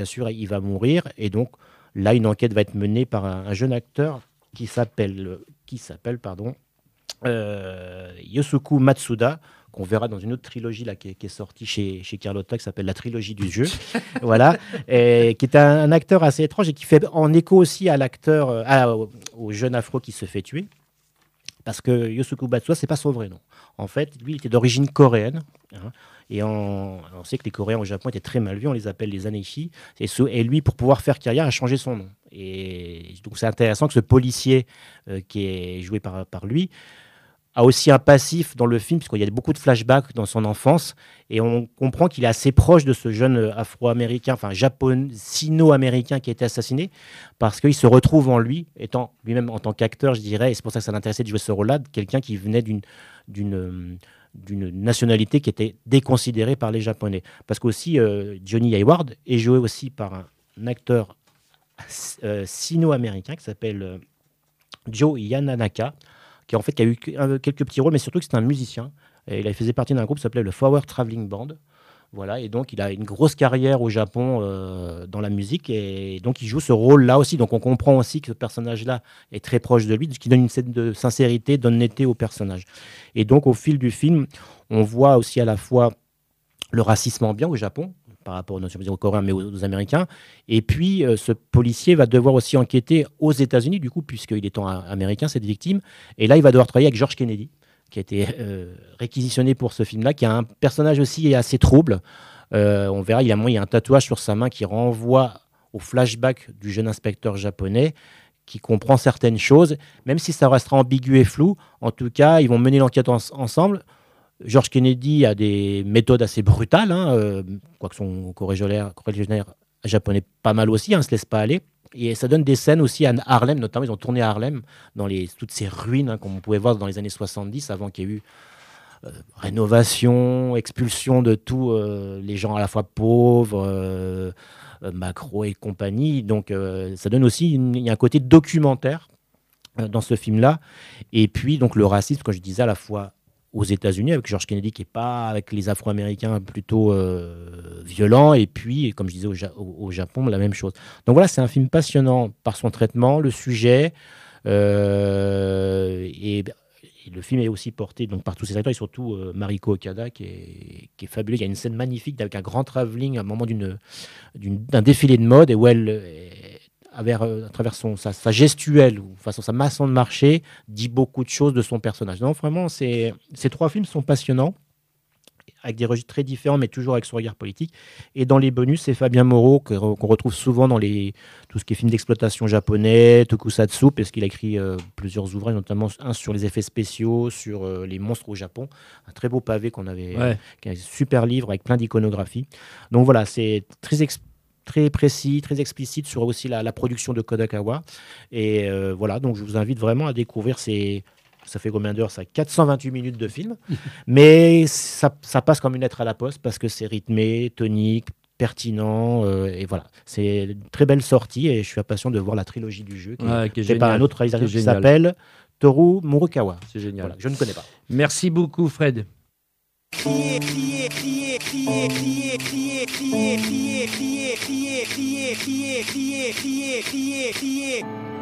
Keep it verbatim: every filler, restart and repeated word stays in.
bien sûr, il va mourir. Et donc, là, une enquête va être menée par un, un jeune acteur qui s'appelle, qui s'appelle pardon, euh, Yosuke Matsuda, qu'on verra dans une autre trilogie là, qui, est, qui est sortie chez, chez Carlotta, qui s'appelle La Trilogie du jeu. Voilà. Et, qui est un, un acteur assez étrange et qui fait en écho aussi à l'acteur, euh, à- au, au jeune afro qui se fait tuer. Parce que Yosuke Matsuda, c'est pas son vrai nom. En fait, lui, il était d'origine coréenne. Hein, et on, on sait que les Coréens au Japon étaient très mal vus, on les appelle les Aneshi. Et, ce- et lui, pour pouvoir faire carrière, a changé son nom. Et donc, c'est intéressant que ce policier euh, qui est joué par, par lui a aussi un passif dans le film, puisqu'il y a beaucoup de flashbacks dans son enfance, et on comprend qu'il est assez proche de ce jeune euh, afro-américain, enfin japon, sino-américain qui a été assassiné, parce qu'il se retrouve en lui, étant lui-même en tant qu'acteur, je dirais, et c'est pour ça que ça l'intéressait de jouer ce rôle-là, de quelqu'un qui venait d'une, d'une, euh, d'une nationalité qui était déconsidérée par les Japonais. Parce qu'aussi, euh, Johnny Hayward est joué aussi par un, un acteur euh, sino-américain qui s'appelle euh, Joe Yananaka, qui, en fait, qui a eu que- quelques petits rôles, mais surtout que c'est un musicien. Et il faisait partie d'un groupe qui s'appelait le Flower Traveling Band. Voilà, et donc il a une grosse carrière au Japon euh, dans la musique, et donc il joue ce rôle-là aussi. Donc on comprend aussi que ce personnage-là est très proche de lui, ce qui donne une scène de sincérité, d'honnêteté au personnage. Et donc au fil du film, on voit aussi à la fois le racisme ambiant au Japon, par rapport non seulement aux Coréens, mais aux, aux Américains. Et puis, euh, ce policier va devoir aussi enquêter aux États-Unis, du coup, puisqu'il est en américain, cette victime. Et là, il va devoir travailler avec George Kennedy, qui a été euh, réquisitionné pour ce film-là, qui a un personnage aussi assez trouble. Euh, on verra, il y, a, il y a un tatouage sur sa main qui renvoie au flashback du jeune inspecteur japonais, qui comprend certaines choses, même si ça restera ambigu et flou. En tout cas, ils vont mener l'enquête en- ensemble. George Kennedy a des méthodes assez brutales, hein, euh, quoique son corrégionnaire, corrégionnaire japonais pas mal aussi, hein, ne se laisse pas aller. Et ça donne des scènes aussi à Harlem, notamment ils ont tourné à Harlem, dans les, toutes ces ruines, hein, comme on pouvait voir dans les années soixante-dix, avant qu'il y ait eu euh, rénovation, expulsion de tous euh, les gens à la fois pauvres, euh, euh, Macro et compagnie. Donc euh, ça donne aussi, une- il y a un côté documentaire euh, dans ce film-là. Et puis, donc, le racisme, comme je disais, à la fois aux États-Unis, avec George Kennedy, qui n'est pas avec les Afro-Américains plutôt euh, violent, et puis, comme je disais, au, Ja- au- au Japon, la même chose. Donc voilà, c'est un film passionnant par son traitement, le sujet, euh, et, et le film est aussi porté donc, par tous ses acteurs, et surtout euh, Mariko Okada, qui est, qui est fabuleux. Il y a une scène magnifique avec un grand travelling, à un moment d'une, d'une- d'un défilé de mode, et où elle, euh, à, vers, euh, à travers son, sa, sa gestuelle, ou façon, sa façon de marcher, dit beaucoup de choses de son personnage. Non, vraiment, c'est- ces trois films sont passionnants, avec des registres très différents, mais toujours avec son regard politique. Et dans les bonus, c'est Fabien Moreau, que- qu'on retrouve souvent dans les, tout ce qui est films d'exploitation japonais, tokusatsu, parce qu'il a écrit euh, plusieurs ouvrages, notamment un sur les effets spéciaux, sur euh, les monstres au Japon. Un très beau pavé qu'on avait, Ouais. qui est un super livre avec plein d'iconographie. Donc voilà, c'est très ex- très précis, très explicite sur aussi la, la production de Kodakawa. Et euh, voilà, donc je vous invite vraiment à découvrir ces... Ça fait combien d'heures ça? quatre cent vingt-huit minutes de film. Mais ça, ça passe comme une lettre à la poste parce que c'est rythmé, tonique, pertinent. euh, et voilà, c'est une très belle sortie et je suis impatient de voir la trilogie du jeu qui Ouais, est qui est faite par un génial. autre réalisateur Qui est qui génial. s'appelle Toru Murukawa. C'est génial. Voilà, je ne connais pas. Merci beaucoup, Fred. Crier, crier, crier, crier, crier, crier, crier, crier, crier, crier, crier, crier, crier, crier, crier, crier.